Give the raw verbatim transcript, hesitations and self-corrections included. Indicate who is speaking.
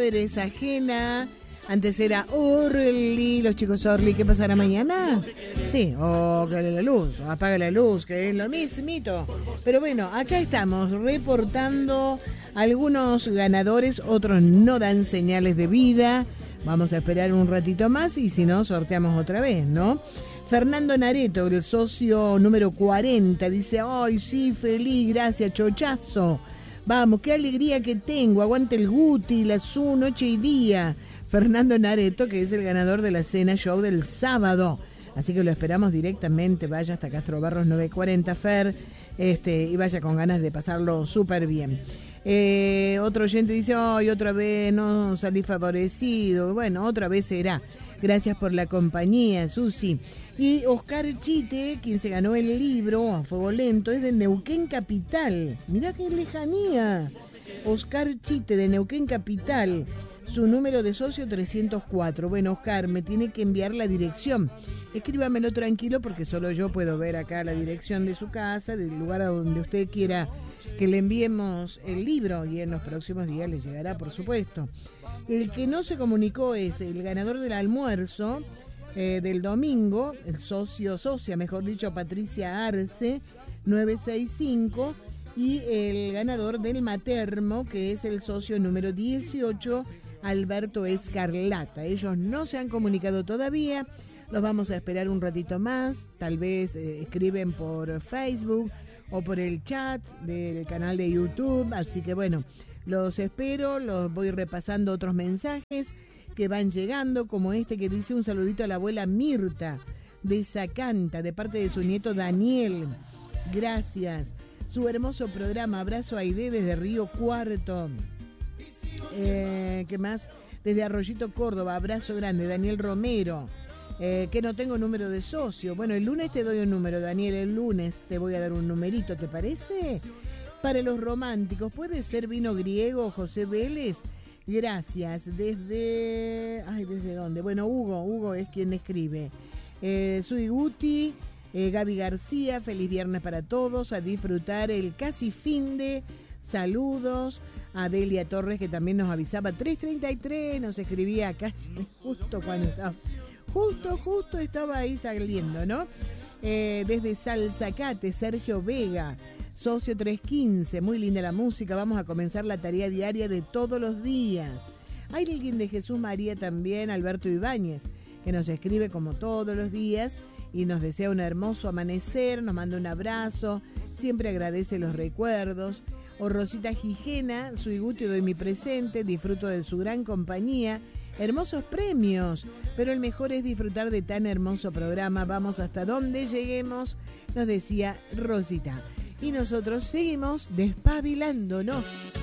Speaker 1: eres ajena. Antes era Orly, los chicos Orly, ¿qué pasará mañana? Sí, o que la luz, o apaga la luz, que es lo mismito. Pero bueno, acá estamos reportando algunos ganadores, otros no dan señales de vida. Vamos a esperar un ratito más y si no, sorteamos otra vez, ¿no? Fernando Nareto, el socio número cuarenta, dice, ay, sí, feliz, gracias, chochazo. Vamos, qué alegría que tengo, aguante el Guti, la Su, noche y día. Fernando Nareto, que es el ganador de la cena show del sábado. Así que lo esperamos directamente, vaya hasta Castro Barros novecientos cuarenta, Fer, este, y vaya con ganas de pasarlo súper bien. Eh, otro oyente dice, ay, otra vez no salí favorecido. Bueno, otra vez será. Gracias por la compañía, Susi. Y Oscar Chite, quien se ganó el libro A Fuego Lento, es de Neuquén Capital. Mirá qué lejanía. Oscar Chite, de Neuquén Capital. Su número de socio trescientos cuatro. Bueno, Oscar, me tiene que enviar la dirección. Escríbamelo tranquilo porque solo yo puedo ver acá la dirección de su casa, del lugar a donde usted quiera que le enviemos el libro y en los próximos días le llegará, por supuesto. El que no se comunicó es el ganador del almuerzo eh, del domingo, el socio, socia, mejor dicho, Patricia Arce, novecientos sesenta y cinco, y el ganador del matermo, que es el socio número dieciocho, Alberto Escarlata. Ellos no se han comunicado todavía, los vamos a esperar un ratito más, tal vez eh, escriben por Facebook o por el chat del canal de YouTube, así que bueno, los espero, los voy repasando otros mensajes que van llegando, como este que dice un saludito a la abuela Mirta de Zacanta, de parte de su nieto Daniel. Gracias. Su hermoso programa, abrazo a Aide desde Río Cuarto. Eh, ¿Qué más? Desde Arroyito, Córdoba, abrazo grande, Daniel Romero. Eh, que no tengo número de socio. Bueno, el lunes te doy un número, Daniel, el lunes te voy a dar un numerito, ¿te parece? Para los románticos, ¿puede ser vino griego, José Vélez? Gracias. Desde... Ay, ¿desde dónde? Bueno, Hugo, Hugo es quien escribe. Eh, soy Guti, eh, Gaby García, feliz viernes para todos, a disfrutar el casi fin de... Saludos a Delia Torres, que también nos avisaba, tres treinta y tres, nos escribía acá, justo cuando estaba, justo, justo estaba ahí saliendo, ¿no? Eh, desde Salzacate, Sergio Vega, socio trescientos quince, muy linda la música, vamos a comenzar la tarea diaria de todos los días. Hay alguien de Jesús María también, Alberto Ibáñez, que nos escribe como todos los días y nos desea un hermoso amanecer, nos manda un abrazo, siempre agradece los recuerdos. O Rosita Gijena, soy Guti, doy mi presente, disfruto de su gran compañía, hermosos premios, pero el mejor es disfrutar de tan hermoso programa, vamos hasta donde lleguemos, nos decía Rosita. Y nosotros seguimos despabilándonos.